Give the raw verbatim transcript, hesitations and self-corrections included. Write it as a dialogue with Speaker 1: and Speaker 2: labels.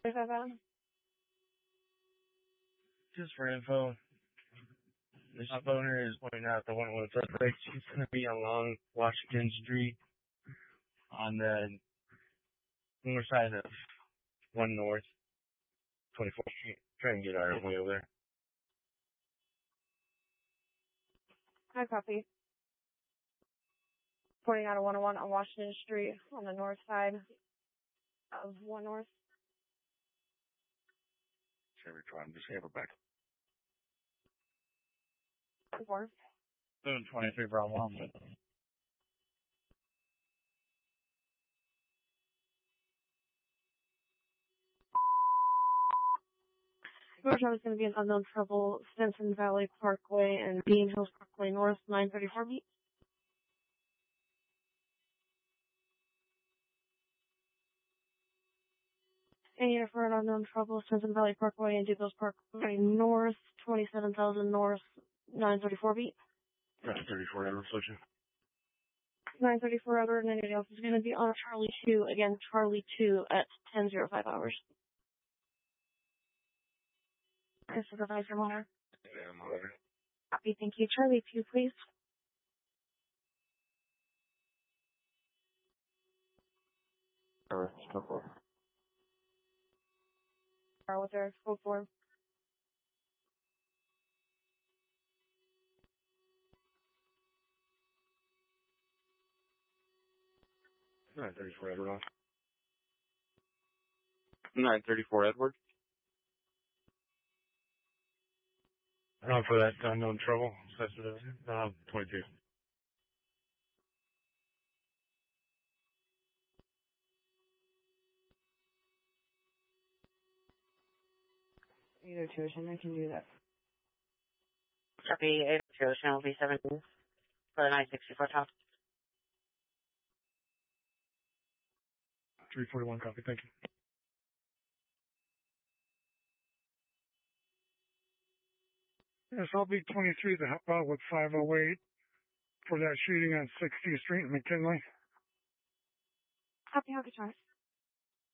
Speaker 1: Is that bad?
Speaker 2: Just for info, the shop owner is pointing out the one with the brakes. She's going to be along Washington Street on the north side of one North, twenty-fourth Street. Try and get our way over there.
Speaker 1: I copy. Pointing out a one oh one on Washington Street on the north side of one North.
Speaker 2: Chevy trying to disable back.
Speaker 1: Four.
Speaker 2: seven twenty-three Bravo one.
Speaker 1: Your job is going to be an unknown trouble, Stinson Valley Parkway and Bean Hills Parkway North, nine thirty-four beat. And you're for an unknown trouble, Stinson Valley Parkway and Bean Hills Parkway North, twenty-seven thousand North, nine thirty-four beat.
Speaker 2: nine thirty-four, Edward Reflection.
Speaker 1: nine thirty-four Edward, and anybody else is going to be on Charlie two, again, Charlie two at ten oh five hours. Okay, Supervisor Muller.
Speaker 2: Yeah, Muller.
Speaker 1: Copy, thank you. Charlie two, please.
Speaker 2: Alright, go for it.
Speaker 1: With their scope four.
Speaker 2: nine thirty-four Edward on. nine thirty-four Edward. On for that unknown trouble. Um, twenty-two.
Speaker 1: Either two Ocean, I can do that.
Speaker 3: Copy, eight two Ocean will be seventeen for the nine sixty-four top.
Speaker 2: three forty-one copy, thank you.
Speaker 4: Yes, I'll be twenty-three to help out with five oh eight for that shooting on sixtieth Street in McKinley.
Speaker 1: Copy, how good, Charles.